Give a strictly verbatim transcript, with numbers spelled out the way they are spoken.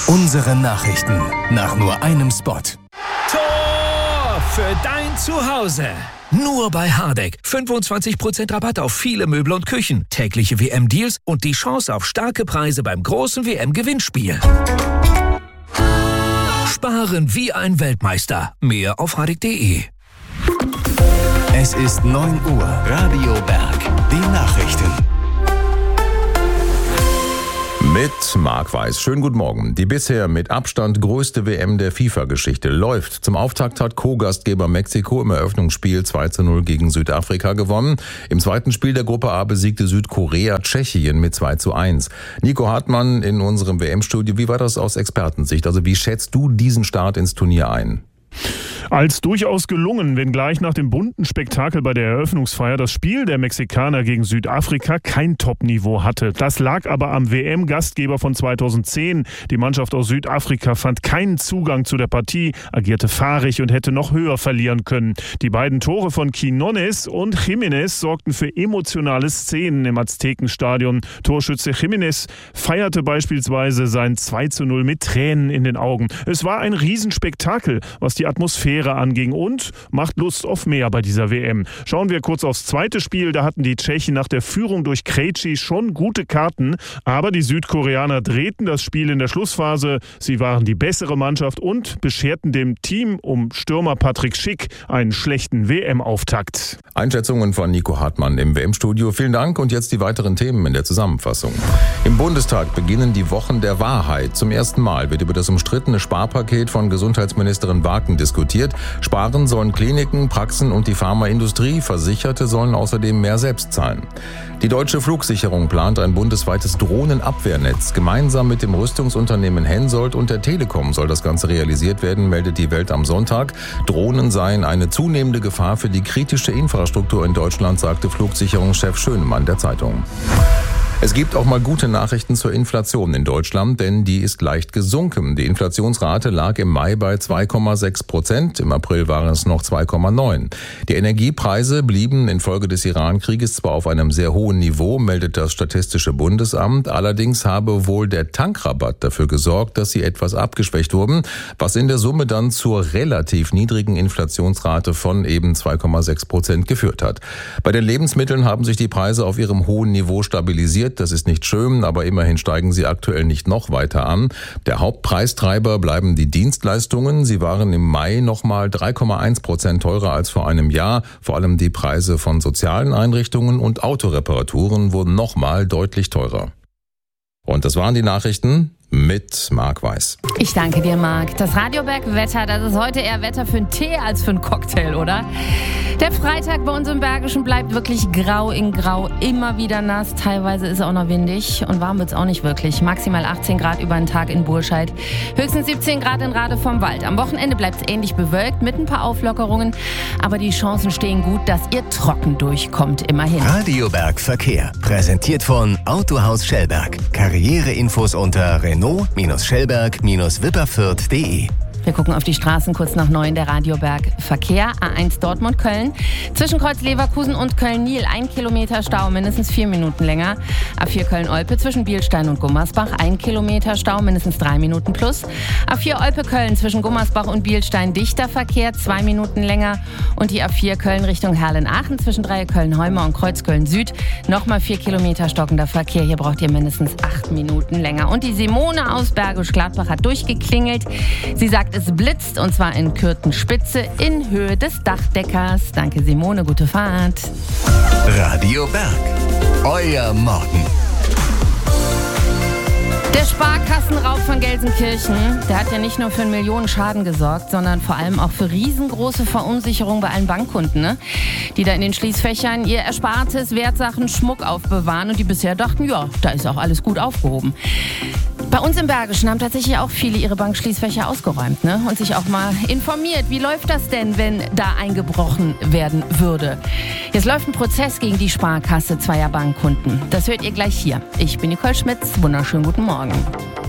Unsere Nachrichten nach nur einem Spot. Tor für dein Zuhause. Nur bei Hardegg. fünfundzwanzig Prozent Rabatt auf viele Möbel und Küchen. Tägliche W M-Deals und die Chance auf starke Preise beim großen W M-Gewinnspiel. Sparen wie ein Weltmeister. Mehr auf hardegg punkt de. Es ist neun Uhr. Radio Berg. Die Nachrichten. Mit Marc Weiß. Schönen guten Morgen. Die bisher mit Abstand größte W M der FIFA-Geschichte läuft. Zum Auftakt hat Co-Gastgeber Mexiko im Eröffnungsspiel zwei zu null gegen Südafrika gewonnen. Im zweiten Spiel der Gruppe A besiegte Südkorea Tschechien mit zwei zu eins. Nico Hartmann in unserem W M-Studio. Wie war das aus Expertensicht? Also wie schätzt du diesen Start ins Turnier ein? Als durchaus gelungen, wenngleich nach dem bunten Spektakel bei der Eröffnungsfeier das Spiel der Mexikaner gegen Südafrika kein Top-Niveau hatte. Das lag aber am W M-Gastgeber von zweitausendzehn. Die Mannschaft aus Südafrika fand keinen Zugang zu der Partie, agierte fahrig und hätte noch höher verlieren können. Die beiden Tore von Quiñones und Jiménez sorgten für emotionale Szenen im Aztekenstadion. Torschütze Jiménez feierte beispielsweise sein zwei zu null mit Tränen in den Augen. Es war ein Riesenspektakel, was die Atmosphäre anging und macht Lust auf mehr bei dieser W M. Schauen wir kurz aufs zweite Spiel. Da hatten die Tschechen nach der Führung durch Krejci schon gute Karten, aber die Südkoreaner drehten das Spiel in der Schlussphase. Sie waren die bessere Mannschaft und bescherten dem Team um Stürmer Patrick Schick einen schlechten W M-Auftakt. Einschätzungen von Nico Hartmann im W M-Studio. Vielen Dank und jetzt die weiteren Themen in der Zusammenfassung. Im Bundestag beginnen die Wochen der Wahrheit. Zum ersten Mal wird über das umstrittene Sparpaket von Gesundheitsministerin Wagen diskutiert. Sparen sollen Kliniken, Praxen und die Pharmaindustrie. Versicherte sollen außerdem mehr selbst zahlen. Die Deutsche Flugsicherung plant ein bundesweites Drohnenabwehrnetz. Gemeinsam mit dem Rüstungsunternehmen Hensoldt und der Telekom soll das Ganze realisiert werden, meldet die Welt am Sonntag. Drohnen seien eine zunehmende Gefahr für die kritische Infrastruktur in Deutschland, sagte Flugsicherungschef Schönemann der Zeitung. Es gibt auch mal gute Nachrichten zur Inflation in Deutschland, denn die ist leicht gesunken. Die Inflationsrate lag im Mai bei zwei Komma sechs Prozent, im April waren es noch zwei Komma neun. Die Energiepreise blieben infolge des Iran-Krieges zwar auf einem sehr hohen Niveau, meldet das Statistische Bundesamt, allerdings habe wohl der Tankrabatt dafür gesorgt, dass sie etwas abgeschwächt wurden, was in der Summe dann zur relativ niedrigen Inflationsrate von eben zwei Komma sechs Prozent geführt hat. Bei den Lebensmitteln haben sich die Preise auf ihrem hohen Niveau stabilisiert. Das ist nicht schön, aber immerhin steigen sie aktuell nicht noch weiter an. Der Hauptpreistreiber bleiben die Dienstleistungen. Sie waren im Mai nochmal drei Komma eins Prozent teurer als vor einem Jahr. Vor allem die Preise von sozialen Einrichtungen und Autoreparaturen wurden nochmal deutlich teurer. Und das waren die Nachrichten mit Marc Weiß. Ich danke dir, Marc. Das Radioberg-Wetter, das ist heute eher Wetter für einen Tee als für einen Cocktail, oder? Der Freitag bei uns im Bergischen bleibt wirklich grau in grau, immer wieder nass. Teilweise ist es auch noch windig und warm wird es auch nicht wirklich. Maximal achtzehn Grad über den Tag in Burscheid, höchstens siebzehn Grad in Rade vom Wald. Am Wochenende bleibt es ähnlich bewölkt mit ein paar Auflockerungen, aber die Chancen stehen gut, dass ihr trocken durchkommt, immerhin. Radioberg Verkehr, präsentiert von Autohaus Schellberg. Karriereinfos unter Renault-Schellberg-Wipperfürth punkt de. Wir gucken auf die Straßen kurz nach neun, der Radioberg Verkehr. A eins Dortmund-Köln. Zwischen Kreuz Leverkusen und Köln-Nil ein Kilometer Stau, mindestens vier Minuten länger. A vier Köln-Olpe zwischen Bielstein und Gummersbach ein Kilometer Stau, mindestens drei Minuten plus. A vier Olpe-Köln zwischen Gummersbach und Bielstein dichter Verkehr, zwei Minuten länger. Und die A vier Köln Richtung Herlen-Aachen zwischen Dreieck Köln-Heumer und Kreuz Köln-Süd. Nochmal vier Kilometer stockender Verkehr. Hier braucht ihr mindestens acht Minuten länger. Und die Simone aus Bergisch Gladbach hat durchgeklingelt. Sie sagt, es blitzt und zwar in Kürtenspitze in Höhe des Dachdeckers. Danke Simone, gute Fahrt. Radio Berg, euer Morgen. Der Sparkassenraub von Gelsenkirchen, der hat ja nicht nur für einen Millionenschaden gesorgt, sondern vor allem auch für riesengroße Verunsicherung bei allen Bankkunden, ne? Die da in den Schließfächern ihr Erspartes, Wertsachen, Schmuck aufbewahren und die bisher dachten, ja, da ist auch alles gut aufgehoben. Bei uns im Bergischen haben tatsächlich auch viele ihre Bankschließfächer ausgeräumt, ne? Und sich auch mal informiert, wie läuft das denn, wenn da eingebrochen werden würde. Jetzt läuft ein Prozess gegen die Sparkasse zweier Bankkunden. Das hört ihr gleich hier. Ich bin Nicole Schmitz. Wunderschönen guten Morgen.